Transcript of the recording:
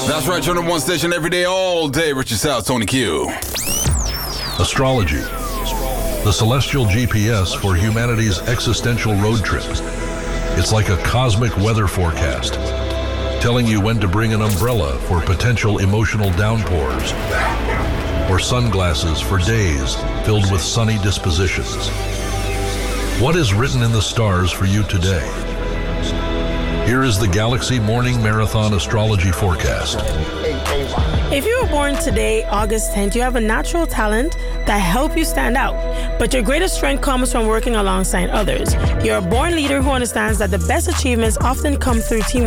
That's right, your number one station every day, all day. Richard South, Tony Q. Astrology, the celestial GPS for humanity's existential road trip. It's like a cosmic weather forecast, telling you when to bring an umbrella for potential emotional downpours, or sunglasses for days filled with sunny dispositions. What is written in the stars for you today? Here is the Galaxy Morning Marathon Astrology Forecast. If you were born today, August 10th, you have a natural talent that helps you stand out. But your greatest strength comes from working alongside others. You're a born leader who understands that the best achievements often come through teamwork.